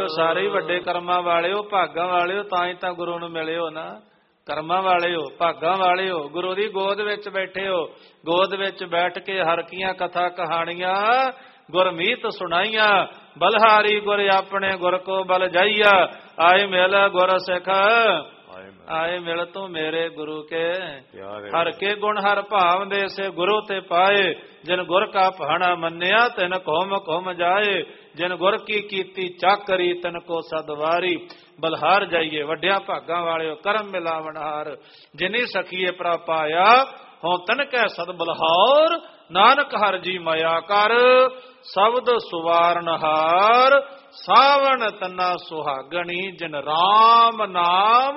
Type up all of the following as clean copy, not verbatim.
ਸਾਰੇ ਹੀ ਵੱਡੇ ਕਰਮਾਂ ਵਾਲੇ ਹੋ, ਭਾਗਾਂ ਵਾਲੇ ਹੋ, ਤਾਂ ਹੀ ਤਾਂ ਗੁਰੂ ਨੂੰ ਮਿਲੇ ਹੋ ਨਾ। ਕਰਮਾਂ ਵਾਲੇ ਹੋ, ਭਾਗਾਂ ਵਾਲੇ ਹੋ, ਗੁਰੂ ਦੀ ਗੋਦ ਵਿੱਚ ਬੈਠੇ ਹੋ। ਗੋਦ ਵਿੱਚ ਬੈਠ ਕੇ ਹਰ ਕੀਆਂ ਕਥਾ ਕਹਾਣੀਆਂ ਗੁਰਮੀਤ ਸੁਣਾਈਆਂ। ਬਲਹਾਰੀ ਗੁਰ ਆਪਣੇ ਗੁਰ ਕੋ ਬਲ ਜਾਈਆ। ਆਏ ਮਿਲ ਗੁਰ ਸਿੱਖ ਆਏ ਮਿਲ ਤੂੰ ਮੇਰੇ ਗੁਰੂ ਕੇ। ਹਰ ਕੇ ਗੁਣ ਹਰ ਭਾਵ ਦੇ ਸੇ ਗੁਰੂ ਤੇ ਪਾਏ। ਜਿਨ ਗੁਰ ਕਾ ਭਾਣਾ ਮੰਨਿਆ ਤਿਨ ਘੁਮ ਘੁਮ ਜਾਏ। ਜਿਨ ਗੁਰ ਕੀ ਕੀਤੀ ਚਾਕਰੀ ਤਿਨ ਕੋ ਸਦਵਾਰੀ। ਬਲਹਾਰ ਜਾਈਏ ਵੱਡਿਆਂ ਭਾਗਾਂ ਵਾਲਿਓ, ਕਰਮ ਮਿਲਾਵਣਹਾਰ। ਜਿਨੀ ਸਖੀਏ ਪ੍ਰਭ ਪਾਇਆ ਹੋਂ ਤਨ ਕੈ ਸਦ ਬਲਹਾਰ। ਨਾਨਕ ਹਰ ਜੀ ਮਾਇਆ ਕਰ ਸ਼ਬਦ ਸੁਵਾਰਨਹਾਰ। ਸਾਵਣ ਤਨਾ ਸੁਹਾਗਣੀ ਜਿਨ ਰਾਮ ਨਾਮ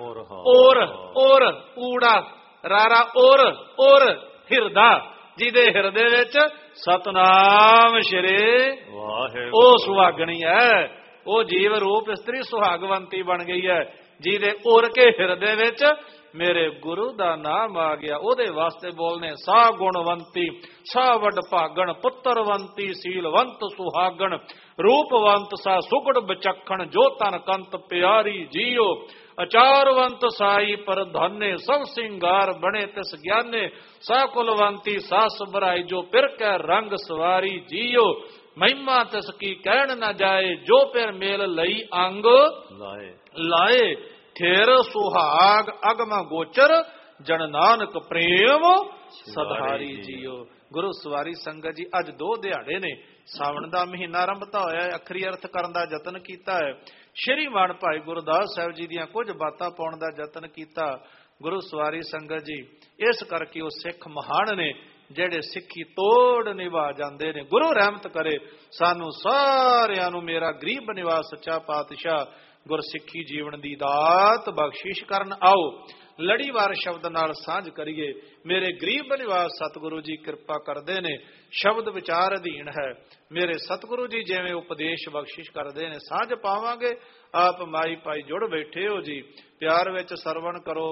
ਔਰ ਊੜਾ ਰਾਰਾ ਔਰ ਹਿਰਦਾ, ਜਿਹਦੇ ਹਿਰਦੇ ਵਿੱਚ ਸਤਨਾਮ ਸ਼੍ਰੀ ਵਾਹਿਗੁਰੂ, ਉਹ ਸੁਹਾਗਣੀ ਹੈ। ਉਹ ਜੀਵ ਰੂਪ ਇਸਤਰੀ ਸੁਹਾਗਵੰਤੀ ਬਣ ਗਈ ਹੈ, ਜਿਹਦੇ ਉਰ ਕੇ ਹਿਰਦੇ ਵਿੱਚ ਮੇਰੇ ਗੁਰੂ ਦਾ ਨਾਮ ਆ ਗਿਆ। ਉਹਦੇ ਵਾਸਤੇ ਬੋਲਨੇ ਸਾ ਗੁਣਵੰਤੀ ਸਾ ਵੱਡ ਭਾਗਣ। ਪੁੱਤਰਵੰਤੀ ਸੀਲਵੰਤ ਸੁਹਾਗਣ। ਰੂਪਵੰਤ ਸਾ ਸੁਗੜ ਬਚਖਣ। ਜੋ ਤਨ ਕੰਤ ਪਿਆਰੀ ਜੀਓ। ਅਚਾਰਵੰਤ ਸਾਈ ਪਰਧਾਨੇ ਸਭ ਸਿੰਗਾਰ ਬਣੇ ਤਿਸ ਗਿਆਨੇ। ਸਾ ਕੁਲਵੰਤੀ ਸਾਸ ਬਰਾਈ ਜੋ ਪਿਰ ਕੈ ਰੰਗ ਸਵਾਰੀ ਜੀਓ। ਮਹਿਮਾ ਤਿਸ ਕੀ ਕਹਿਣ ਨਾ ਜਾਏ ਜੋ ਪਿਰ ਮੇਲ ਲਈ ਅੰਗ ਲਾਏ। ਠੇਰ ਸੁਹਾਗ ਅਗਮ ਗੋਚਰ ਜਨ ਨਾਨਕ ਪ੍ਰੇਮ ਸਦਹਾਰੀ ਜੀਓ। ਗੁਰੂ ਸਵਾਰੀ ਸੰਗਤ ਜੀ, ਅੱਜ 2 ਦਿਹਾੜੇ ਨੇ। ਸਾਵਣ ਦਾ ਮਹੀਨਾ ਆਰੰਭਤਾ ਹੋਇਆ ਹੈ। ਅੱਖਰੀ ਅਰਥ ਕਰਨ ਦਾ ਯਤਨ ਕੀਤਾ ਹੈ। ਸ਼੍ਰੀਮਾਨ ਭਾਈ ਗੁਰਦਾਸ ਸਾਹਿਬ ਜੀ ਦੀਆਂ ਕੁਝ ਬਾਤਾਂ ਪਾਉਣ ਦਾ ਯਤਨ ਕੀਤਾ। ਗੁਰੂ ਸਵਾਰੀ ਸੰਗਤ ਜੀ, ਇਸ ਕਰਕੇ ਉਹ ਸਿੱਖ ਮਹਾਨ ਨੇ ਜਿਹੜੇ ਸਿੱਖੀ ਤੋੜ ਨਿਭਾ ਜਾਂਦੇ ਨੇ। ਗੁਰੂ ਰਹਿਮਤ ਕਰੇ ਸਾਨੂੰ ਸਾਰਿਆਂ ਨੂੰ। ਮੇਰਾ ਗਰੀਬ ਨਿਵਾਸ ਸੱਚਾ ਪਾਤਸ਼ਾਹ ਗੁਰਸਿੱਖੀ ਜੀਵਨ ਦੀ ਦਾਤ ਬਖਸ਼ਿਸ਼ ਕਰਨ। ਆਓ ਲੜੀਵਾਰ ਸ਼ਬਦ ਨਾਲ ਸਾਂਝ ਕਰੀਏ। ਮੇਰੇ ਗਰੀਬ ਨਿਵਾਸ ਸਤਿਗੁਰੂ ਜੀ ਕਿਰਪਾ ਕਰਦੇ ਨੇ। ਸ਼ਬਦ ਵਿਚਾਰ ਅਧੀਨ ਹੈ। ਮੇਰੇ ਸਤਿਗੁਰੂ ਜੀ ਜਿਵੇਂ ਉਪਦੇਸ਼ ਬਖਸ਼ਿਸ਼ ਕਰਦੇ ਨੇ, ਸਾਂਝ ਪਾਵਾਂਗੇ। ਆਪ ਮਾਈ ਭਾਈ ਜੁੜ ਬੈਠੇ ਹੋ ਜੀ। ਪਿਆਰ ਵਿੱਚ ਸਰਵਣ ਕਰੋ।